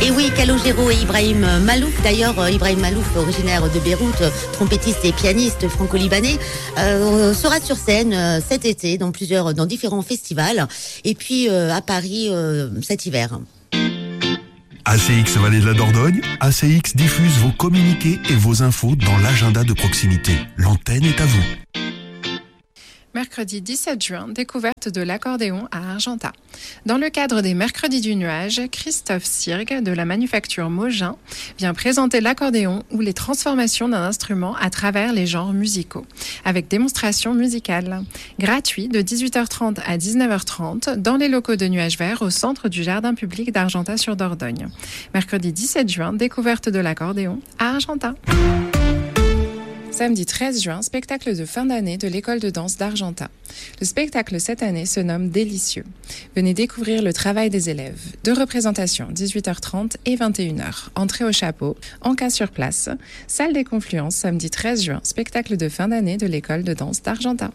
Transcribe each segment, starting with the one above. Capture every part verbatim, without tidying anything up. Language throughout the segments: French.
Et oui, Calogero et Ibrahim Malouf, d'ailleurs Ibrahim Malouf, originaire de Beyrouth, trompettiste et pianiste franco-libanais, euh, sera sur scène euh, cet été dans plusieurs, dans différents festivals, et puis euh, à Paris euh, cet hiver. A C X Vallée de la Dordogne, A C X diffuse vos communiqués et vos infos dans l'agenda de proximité. L'antenne est à vous. Mercredi dix-sept juin, découverte de l'accordéon à Argentat. Dans le cadre des Mercredis du Nuage, Christophe Sirgue de la manufacture Mogin vient présenter l'accordéon ou les transformations d'un instrument à travers les genres musicaux, avec démonstration musicale. Gratuit de dix-huit heures trente à dix-neuf heures trente dans les locaux de Nuage Vert au centre du jardin public d'Argentat-sur-Dordogne. Mercredi dix-sept juin, découverte de l'accordéon à Argentat. Samedi treize juin, spectacle de fin d'année de l'école de danse d'Argentat. Le spectacle cette année se nomme Délicieux. Venez découvrir le travail des élèves. Deux représentations, dix-huit heures trente et vingt et une heures. Entrée au chapeau, en cas sur place. Salle des Confluences, samedi treize juin, spectacle de fin d'année de l'école de danse d'Argentat.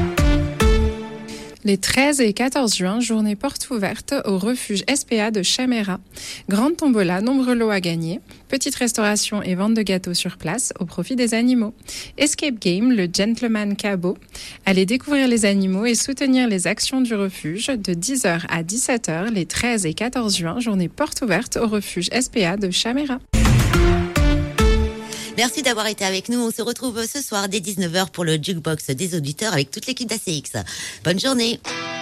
Les treize et quatorze juin, journée porte ouverte au refuge S P A de Chaméra. Grande tombola, nombreux lots à gagner. Petite restauration et vente de gâteaux sur place au profit des animaux. Escape Game, le Gentleman Cabot. Allez découvrir les animaux et soutenir les actions du refuge de dix heures à dix-sept heures les treize et quatorze juin, journée porte ouverte au refuge S P A de Chaméra. Merci d'avoir été avec nous. On se retrouve ce soir dès dix-neuf heures pour le Jukebox des auditeurs avec toute l'équipe d'A C X. Bonne journée.